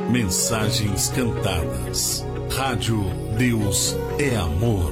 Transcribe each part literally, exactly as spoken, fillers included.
Mensagens cantadas. Rádio Deus é Amor.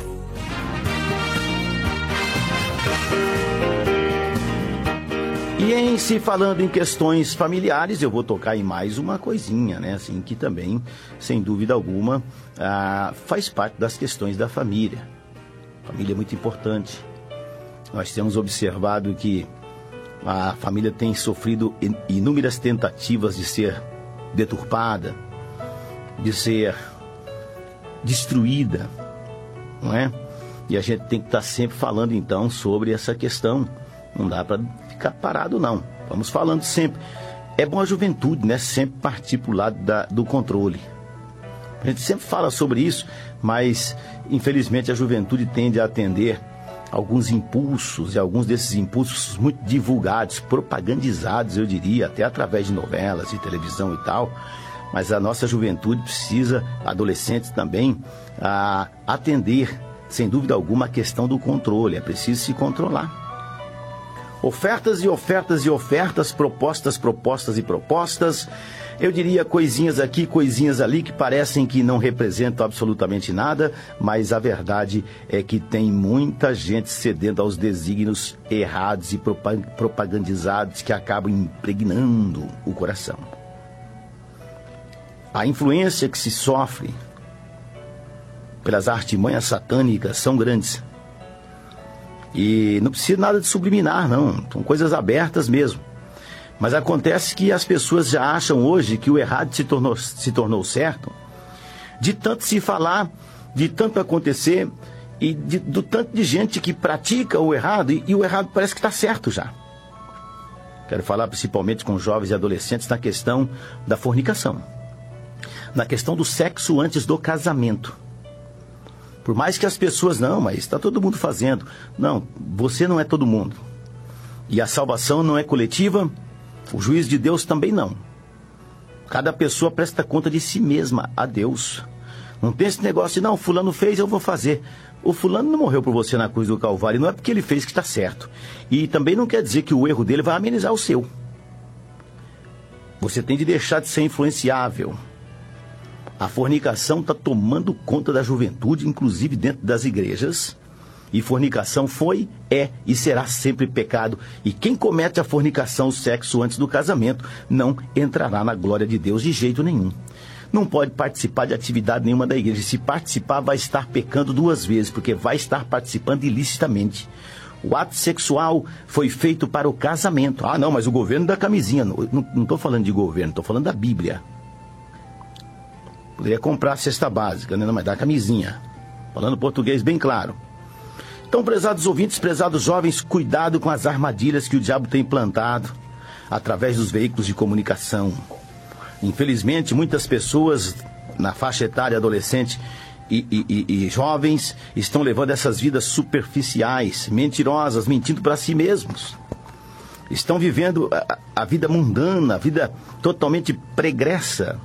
E em se falando em questões familiares, eu vou tocar em mais uma coisinha, né? Assim, que também, sem dúvida alguma, ah, faz parte das questões da família. Família é muito importante. Nós temos observado que a família tem sofrido inúmeras tentativas de ser deturpada, de ser destruída, não é? E a gente tem que estar sempre falando, então, sobre essa questão. Não dá para ficar parado, não. Vamos falando sempre. É bom a juventude, né? Sempre partir para o lado da, do controle. A gente sempre fala sobre isso, mas, infelizmente, a juventude tende a atender alguns impulsos, e alguns desses impulsos muito divulgados, propagandizados, eu diria, até através de novelas, de televisão e tal. Mas a nossa juventude precisa, adolescentes também, a atender, sem dúvida alguma, a questão do controle. É preciso se controlar. Ofertas e ofertas e ofertas, propostas, propostas e propostas. Eu diria coisinhas aqui, coisinhas ali que parecem que não representam absolutamente nada, mas a verdade é que tem muita gente cedendo aos desígnios errados e propagandizados que acabam impregnando o coração. A influência que se sofre pelas artimanhas satânicas são grandes. E não precisa nada de subliminar, não. São coisas abertas mesmo. Mas acontece que as pessoas já acham hoje que o errado se tornou, se tornou certo. De tanto se falar, de tanto acontecer, e de, do tanto de gente que pratica o errado, e, e o errado parece que está certo já. Quero falar principalmente com jovens e adolescentes na questão da fornicação. Na questão do sexo antes do casamento. Por mais que as pessoas, não, mas está todo mundo fazendo. Não, você não é todo mundo. E a salvação não é coletiva, o juízo de Deus também não. Cada pessoa presta conta de si mesma a Deus. Não tem esse negócio de, não, fulano fez, eu vou fazer. O fulano não morreu por você na cruz do Calvário, não é porque ele fez que está certo. E também não quer dizer que o erro dele vai amenizar o seu. Você tem de deixar de ser influenciável. A fornicação está tomando conta da juventude, inclusive dentro das igrejas. E fornicação foi, é e será sempre pecado. E quem comete a fornicação, o sexo antes do casamento, não entrará na glória de Deus de jeito nenhum. Não pode participar de atividade nenhuma da igreja. Se participar, vai estar pecando duas vezes, porque vai estar participando ilicitamente. O ato sexual foi feito para o casamento. Ah, não, mas o governo dá camisinha. Não estou falando de governo, estou falando da Bíblia. Poderia comprar a cesta básica, né? Não, mas dá camisinha. Falando português bem claro. Então, prezados ouvintes, prezados jovens, cuidado com as armadilhas que o diabo tem plantado através dos veículos de comunicação. Infelizmente, muitas pessoas na faixa etária adolescente e, e, e, e jovens estão levando essas vidas superficiais, mentirosas, mentindo para si mesmos. Estão vivendo a, a vida mundana, a vida totalmente pregressa.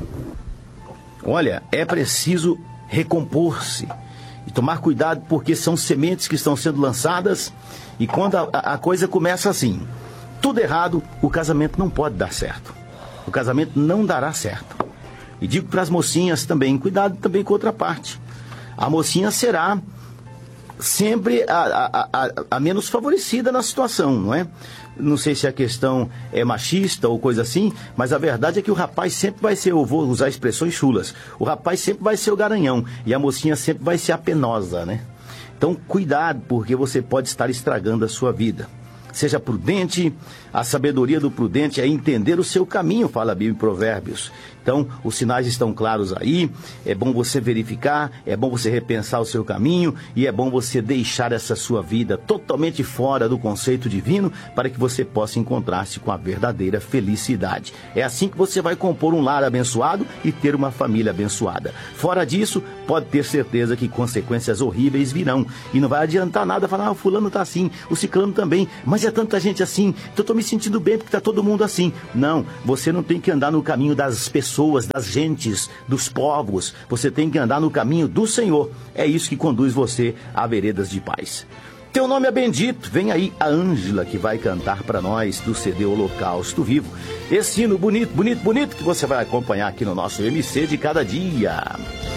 Olha, é preciso recompor-se e tomar cuidado, porque são sementes que estão sendo lançadas, e quando a, a coisa começa assim, tudo errado, o casamento não pode dar certo. O casamento não dará certo. E digo para as mocinhas também, cuidado também com outra parte. A mocinha será sempre a, a, a, a menos favorecida na situação, não é? Não sei se a questão é machista ou coisa assim, mas a verdade é que o rapaz sempre vai ser, eu vou usar expressões chulas, o rapaz sempre vai ser o garanhão e a mocinha sempre vai ser a penosa, né? Então, cuidado, porque você pode estar estragando a sua vida. Seja prudente, a sabedoria do prudente é entender o seu caminho, fala a Bíblia em Provérbios. Então, os sinais estão claros aí, é bom você verificar, é bom você repensar o seu caminho e é bom você deixar essa sua vida totalmente fora do conceito divino para que você possa encontrar-se com a verdadeira felicidade. É assim que você vai compor um lar abençoado e ter uma família abençoada. Fora disso, pode ter certeza que consequências horríveis virão e não vai adiantar nada falar, ah, o fulano está assim, o ciclano também, mas é tanta gente assim, então eu estou me sentindo bem porque está todo mundo assim. Não, você não tem que andar no caminho das pessoas, das gentes, dos povos. Você tem que andar no caminho do Senhor. É isso que conduz você a veredas de paz. Teu nome é bendito. Vem aí a Ângela, que vai cantar para nós do C D Holocausto Vivo. Esse hino bonito, bonito, bonito que você vai acompanhar aqui no nosso M C de cada dia.